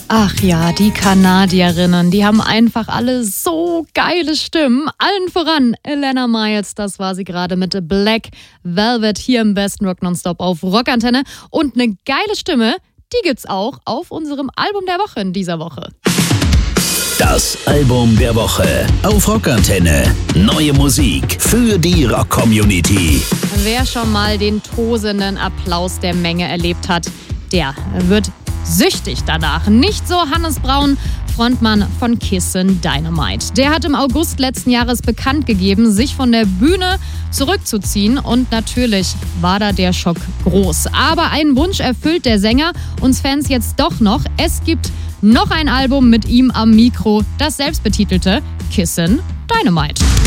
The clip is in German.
Ach ja, die Kanadierinnen, die haben einfach alle so geile Stimmen. Allen voran Elena Miles, das war sie gerade mit Black Velvet hier im besten Rock Nonstop auf Rockantenne. Und eine geile Stimme, die gibt's auch auf unserem Album der Woche in dieser Woche. Das Album der Woche auf Rockantenne. Neue Musik für die Rock-Community. Wer schon mal den tosenden Applaus der Menge erlebt hat, der wird süchtig danach. Nicht so Hannes Braun, Frontmann von Kissin' Dynamite. Der hat im August letzten Jahres bekannt gegeben, sich von der Bühne zurückzuziehen. Und natürlich war da der Schock groß. Aber einen Wunsch erfüllt der Sänger uns Fans jetzt doch noch. Es gibt noch ein Album mit ihm am Mikro, das selbstbetitelte Kissin' Dynamite.